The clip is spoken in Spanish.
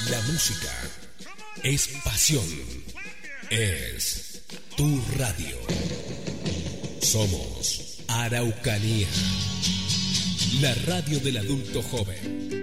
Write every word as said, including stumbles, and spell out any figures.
La música es pasión, es tu radio. Somos Araucanía, la radio del adulto joven.